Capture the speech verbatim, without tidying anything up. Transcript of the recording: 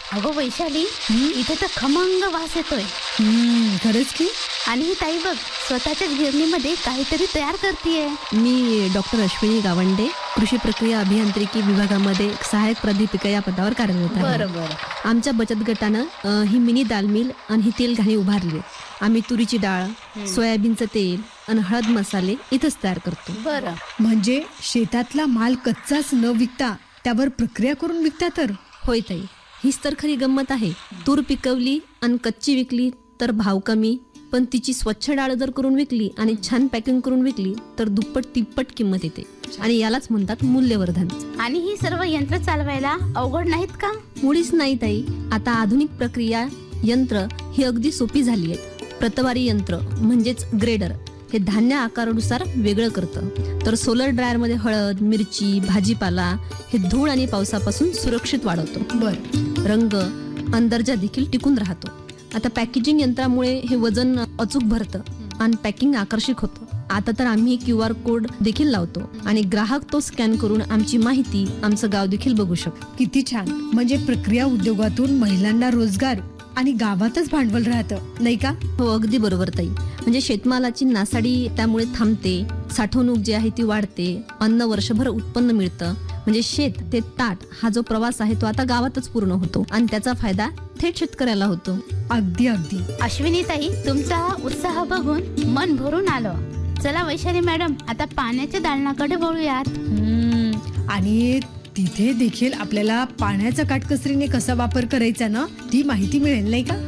अगो वैशाली, इथे तर खमंग वास येतोय. हम्म, खरंच की. आणि ही ताई बघ स्वतःच्याच गिरणीमध्ये काहीतरी तयार करतीये. मी डॉक्टर अश्विनी गावंडे, कृषी प्रक्रिया अभियांत्रिकी विभागामध्ये सहाय्यक प्राध्यापिका या पदावर कार्यरत आहे. बरं बरं. आमच्या बचत गटानं अ, ही मिनी दाल मिल आणि ही तेल घाणी उभारली. आम्ही तुरीची डाळ, सोयाबीनचं तेल आणि हळद मसाले इथंच तयार करतो. बरं. म्हणजे शेतातला माल कच्चाच न विकता त्यावर प्रक्रिया करून विकता तर. होय ताई, हीच तर खरी गंमत आहे. तूर पिकवली आणि कच्ची विकली तर भाव कमी, पण तिची स्वच्छ डाळ जर करून विकली आणि छान पॅकिंग करून विकली तर दुप्पट तिप्पट किंमत येते. आणि यालाच म्हणतात मूल्यवर्धन. आणि ही सर्व यंत्र चालवायला अवघड नाहीत का? मुळीच नाही ताई. आता आधुनिक प्रक्रिया यंत्र ही अगदी सोपी झाली आहेत. प्रतवारी यंत्र म्हणजेच ग्रेडर हे धान्य आकारानुसार वेगळं करतं, तर सोलर ड्रायर मध्ये हळद, मिरची, भाजीपाला हे धूळ आणि पावसापासून सुरक्षित वाढवतो. बर. रंग आणि दर्जा देखील टिकून राहतो. आता पॅकेजिंग यंत्रामुळे हे वजन अचूक भरतं आणि पॅकिंग आकर्षक होतं. आता तर आम्ही क्यू आर कोड देखील लावतो आणि ग्राहक तो स्कॅन करून आमची माहिती, आमचं गाव देखील बघू शकतो. किती छान. म्हणजे प्रक्रिया उद्योगातून महिलांना रोजगार आणि गावातच भांडवल राहतं, नाही का? हो, अगदी बरोबर ताई. म्हणजे शेतमालाची नासाडी त्यामुळे थांबते, साठवणूक जी आहे ती वाढते, अन्न वर्षभर उत्पन्न मिळतं. म्हणजे शेत ते ताट हा जो प्रवास आहे तो आता गावातच पूर्ण होतो आणि त्याचा फायदा थेट शेतकऱ्याला होतो. अगदी अगदी. अश्विनी ताई, तुमचा हा उत्साह बघून मन भरून आलं. चला वैशाली मॅडम, आता पाण्याच्या दालनाकडे वळूयात. हम्म, आणि तिथे देखील आपल्याला पाण्याचा काटकसरीने कसा वापर करायचा ना, ती माहिती मिळेल, नाही का?